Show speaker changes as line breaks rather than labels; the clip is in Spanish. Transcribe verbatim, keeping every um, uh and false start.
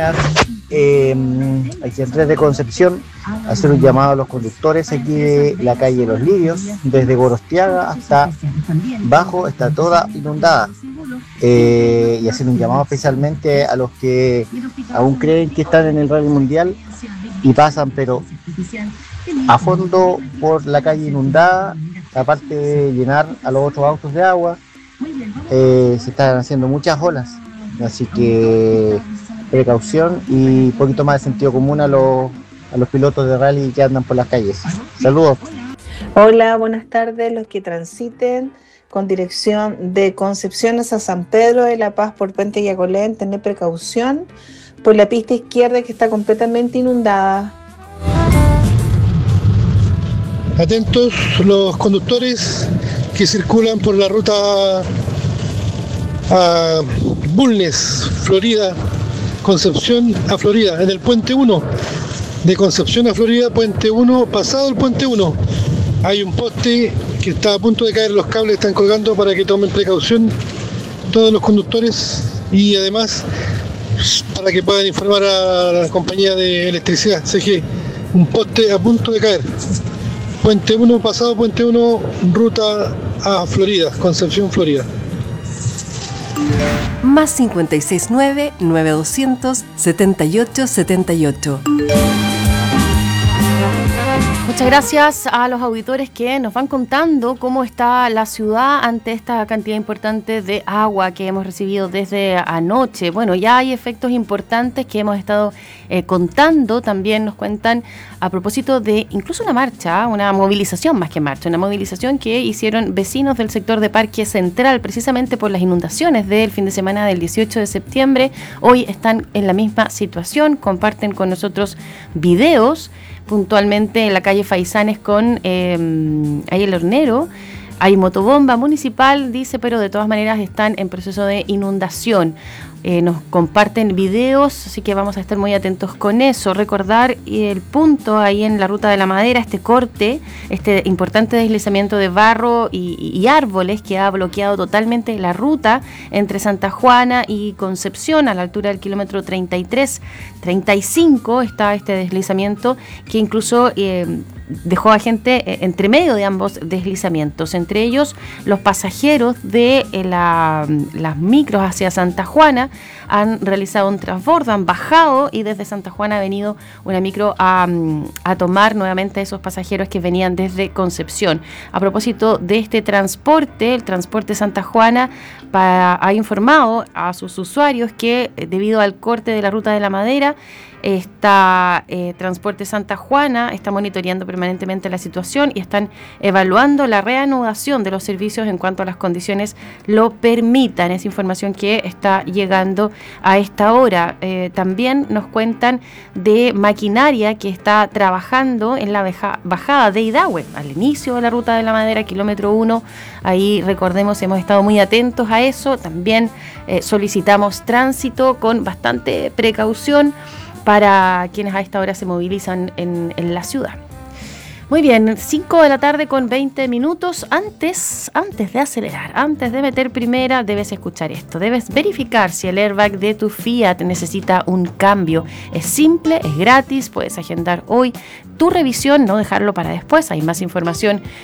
Eh, aquí en tres de Concepción, hacer un llamado a los conductores aquí de la calle Los Lirios, desde Gorostiaga hasta Bajo, está toda inundada. Eh, y hacer un llamado especialmente a los que aún creen que están en el rally mundial y pasan, pero a fondo por la calle inundada, aparte de llenar a los otros autos de agua, eh, se están haciendo muchas olas, así que precaución y un poquito más de sentido común a los, a los pilotos de rally que andan por las calles. Saludos.
Hola, buenas tardes. Los que transiten con dirección de Concepción a San Pedro de la Paz por Puente Yacolén, tener precaución por la pista izquierda que está completamente inundada.
Atentos los conductores que circulan por la ruta a Bulnes, Florida, Concepción a Florida, en el puente uno, de Concepción a Florida, puente uno, pasado el puente uno, hay un poste que está a punto de caer, los cables están colgando para que tomen precaución todos los conductores y además para que puedan informar a la compañía de electricidad, C G, un poste a punto de caer. Puente uno, pasado puente uno, ruta a Florida, Concepción, Florida.
Más cincuenta y seis nueve, nueve doscientos, setenta y ocho setenta y ocho.
Muchas gracias a los auditores que nos van contando cómo está la ciudad ante esta cantidad importante de agua que hemos recibido desde anoche. Bueno, ya hay efectos importantes que hemos estado eh, contando. También nos cuentan a propósito de incluso una marcha, una movilización más que marcha, una movilización que hicieron vecinos del sector de Parque Central precisamente por las inundaciones del fin de semana del dieciocho de septiembre. Hoy están en la misma situación, comparten con nosotros videos puntualmente en la calle Faisanes con eh, ahí el hornero. Hay motobomba municipal, dice, pero de todas maneras están en proceso de inundación. Eh, nos comparten videos, así que vamos a estar muy atentos con eso. Recordar el punto ahí en la Ruta de la Madera, este corte, este importante deslizamiento de barro y, y árboles que ha bloqueado totalmente la ruta entre Santa Juana y Concepción a la altura del kilómetro treinta y tres, treinta y cinco está este deslizamiento que incluso eh, dejó a gente eh, entre medio de ambos deslizamientos, entre ellos los pasajeros de eh, la, las micros hacia Santa Juana han realizado un transbordo, han bajado y desde Santa Juana ha venido una micro a, a tomar nuevamente a esos pasajeros que venían desde Concepción. A propósito de este transporte, el transporte Santa Juana para, ha informado a sus usuarios que eh, debido al corte de la Ruta de la Madera, Está eh, Transporte Santa Juana está monitoreando permanentemente la situación y están evaluando la reanudación de los servicios en cuanto a las condiciones lo permitan. Es información que está llegando a esta hora. Eh, también nos cuentan de maquinaria que está trabajando en la beja, bajada de Idahue, al inicio de la Ruta de la Madera, kilómetro uno. Ahí, recordemos, hemos estado muy atentos a eso. También eh, solicitamos tránsito con bastante precaución para quienes a esta hora se movilizan en, en la ciudad. Muy bien, cinco de la tarde con veinte minutos. Antes, antes de acelerar, antes de meter primera, debes escuchar esto. Debes verificar si el airbag de tu Fiat necesita un cambio. Es simple, es gratis, puedes agendar hoy tu revisión, no dejarlo para después. Hay más información